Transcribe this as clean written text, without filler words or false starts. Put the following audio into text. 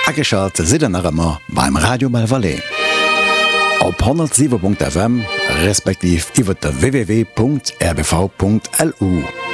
Ageschalt Sidennermmer beim Radio Malvalais. Op 107.fm respektiv iwwer der www.rbv.lu.